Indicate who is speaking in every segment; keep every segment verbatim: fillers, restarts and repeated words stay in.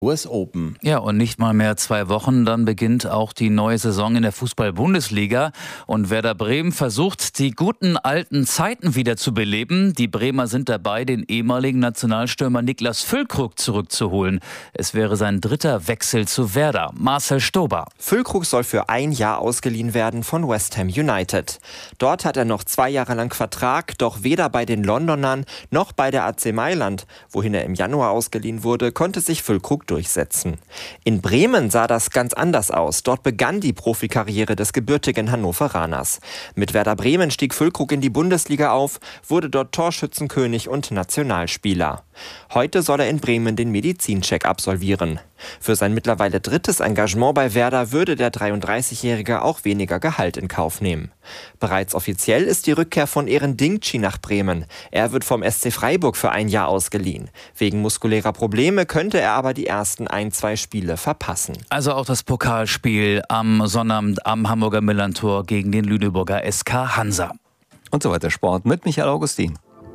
Speaker 1: U S Open.
Speaker 2: Ja, und nicht mal mehr zwei Wochen, dann beginnt auch die neue Saison in der Fußball-Bundesliga. Und Werder Bremen versucht, die guten alten Zeiten wieder zu beleben. Die Bremer sind dabei, den ehemaligen Nationalstürmer Niklas Füllkrug zurückzuholen. Es wäre sein dritter Wechsel zu Werder. Marcel Stober.
Speaker 3: Füllkrug soll für ein Jahr ausgeliehen werden von West Ham United. Dort hat er noch zwei Jahre lang Vertrag, doch weder bei den Londonern noch bei der A C Mailand, wohin er im Januar ausgeliehen wurde, konnte sich Füllkrug durchsetzen. In Bremen sah das ganz anders aus. Dort begann die Profikarriere des gebürtigen Hannoveraners. Mit Werder Bremen stieg Füllkrug in die Bundesliga auf, wurde dort Torschützenkönig und Nationalspieler. Heute soll er in Bremen den Medizincheck absolvieren. Für sein mittlerweile drittes Engagement bei Werder würde der dreiunddreißigjährige auch weniger Gehalt in Kauf nehmen. Bereits offiziell ist die Rückkehr von Eren Dingchi nach Bremen. Er wird vom S C Freiburg für ein Jahr ausgeliehen. Wegen muskulärer Probleme könnte er aber die ersten ein, zwei Spiele verpassen.
Speaker 2: Also auch das Pokalspiel am Sonnabend am Hamburger Millerntor gegen den Lüneburger S K Hansa.
Speaker 4: Und so weiter Sport mit Michael Augustin.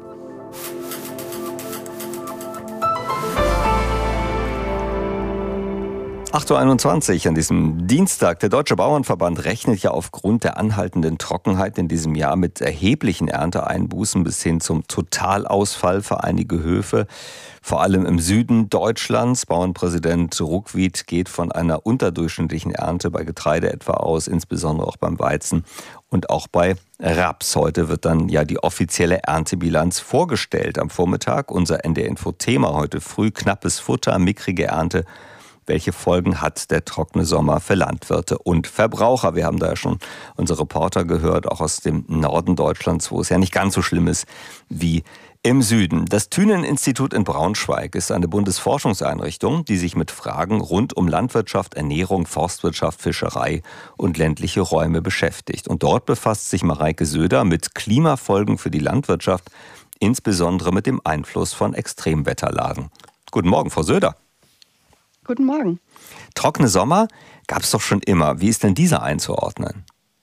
Speaker 4: acht Uhr einundzwanzig an diesem Dienstag. Der Deutsche Bauernverband rechnet ja aufgrund der anhaltenden Trockenheit in diesem Jahr mit erheblichen Ernteeinbußen bis hin zum Totalausfall für einige Höfe, vor allem im Süden Deutschlands. Bauernpräsident Ruckwied geht von einer unterdurchschnittlichen Ernte bei Getreide etwa aus, insbesondere auch beim Weizen und auch bei Raps. Heute wird dann ja die offizielle Erntebilanz vorgestellt am Vormittag. Unser N D R-Info-Thema heute früh: knappes Futter, mickrige Ernte. Welche Folgen hat der trockene Sommer für Landwirte und Verbraucher? Wir haben da ja schon unsere Reporter gehört, auch aus dem Norden Deutschlands, wo es ja nicht ganz so schlimm ist wie im Süden. Das Thünen-Institut in Braunschweig ist eine Bundesforschungseinrichtung, die sich mit Fragen rund um Landwirtschaft, Ernährung, Forstwirtschaft, Fischerei und ländliche Räume beschäftigt. Und dort befasst sich Mareike Söder mit Klimafolgen für die Landwirtschaft, insbesondere mit dem Einfluss von Extremwetterlagen. Guten Morgen, Frau Söder.
Speaker 5: Guten Morgen.
Speaker 4: Trockene Sommer gab es doch schon immer. Wie ist denn dieser einzuordnen?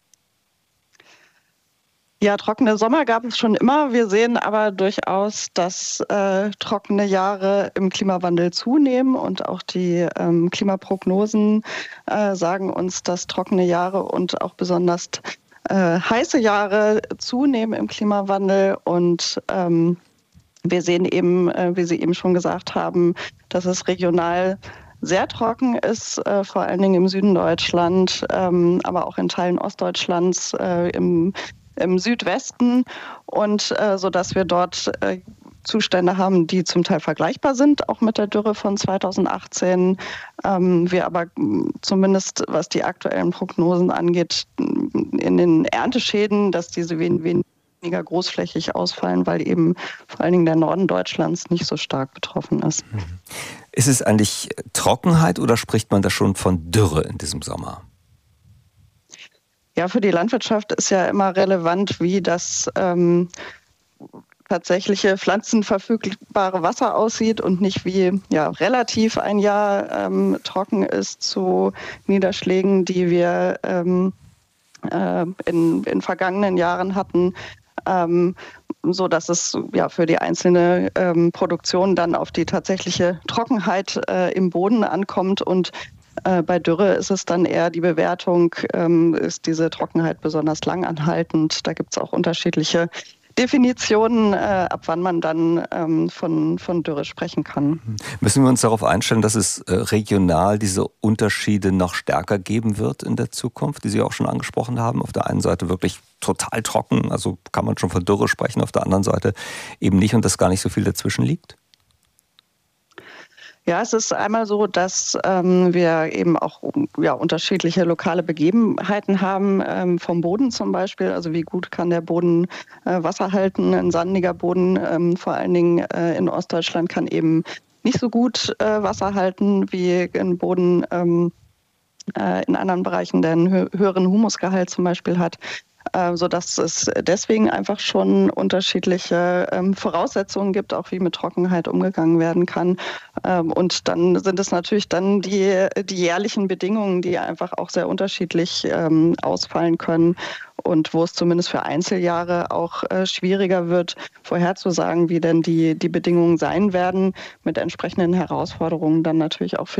Speaker 5: Ja, trockene Sommer gab es schon immer. Wir sehen aber durchaus, dass äh, trockene Jahre im Klimawandel zunehmen. Und auch die ähm, Klimaprognosen äh, sagen uns, dass trockene Jahre und auch besonders äh, heiße Jahre zunehmen im Klimawandel. Und ähm, wir sehen eben, äh, wie Sie eben schon gesagt haben, dass es regional sehr trocken ist, äh, vor allen Dingen im Süden Deutschland, ähm, aber auch in Teilen Ostdeutschlands, äh, im, im Südwesten, und äh, so dass wir dort äh, Zustände haben, die zum Teil vergleichbar sind, auch mit der Dürre von zweitausendachtzehn. Ähm, wir aber zumindest, was die aktuellen Prognosen angeht, in den Ernteschäden, dass diese wen, wen weniger großflächig ausfallen, weil eben vor allen Dingen der Norden Deutschlands nicht so stark betroffen ist.
Speaker 4: Ist es eigentlich Trockenheit oder spricht man da schon von Dürre in diesem Sommer?
Speaker 5: Ja, für die Landwirtschaft ist ja immer relevant, wie das ähm, tatsächliche pflanzenverfügbare Wasser aussieht und nicht wie ja, relativ ein Jahr ähm, trocken ist zu Niederschlägen, die wir ähm, äh, in, in vergangenen Jahren hatten. Ähm, so dass es ja für die einzelne ähm, Produktion dann auf die tatsächliche Trockenheit äh, im Boden ankommt. Und äh, bei Dürre ist es dann eher die Bewertung, ähm, ist diese Trockenheit besonders langanhaltend. Da gibt es auch unterschiedliche Definitionen, äh, ab wann man dann ähm, von, von Dürre sprechen kann.
Speaker 4: Müssen wir uns darauf einstellen, dass es äh, regional diese Unterschiede noch stärker geben wird in der Zukunft, die Sie auch schon angesprochen haben? Auf der einen Seite wirklich total trocken, also kann man schon von Dürre sprechen, auf der anderen Seite eben nicht, und dass gar nicht so viel dazwischen liegt?
Speaker 5: Ja, es ist einmal so, dass ähm, wir eben auch ja, unterschiedliche lokale Begebenheiten haben, ähm, vom Boden zum Beispiel. Also wie gut kann der Boden äh, Wasser halten? Ein sandiger Boden, ähm, vor allen Dingen äh, in Ostdeutschland, kann eben nicht so gut äh, Wasser halten wie ein Boden ähm, äh, in anderen Bereichen, der einen hö- höheren Humusgehalt zum Beispiel hat. Äh, sodass es deswegen einfach schon unterschiedliche ähm, Voraussetzungen gibt, auch wie mit Trockenheit umgegangen werden kann. Ähm, und dann sind es natürlich dann die, die jährlichen Bedingungen, die einfach auch sehr unterschiedlich ähm, ausfallen können. Und wo es zumindest für Einzeljahre auch äh, schwieriger wird, vorherzusagen, wie denn die, die Bedingungen sein werden, mit entsprechenden Herausforderungen dann natürlich auch für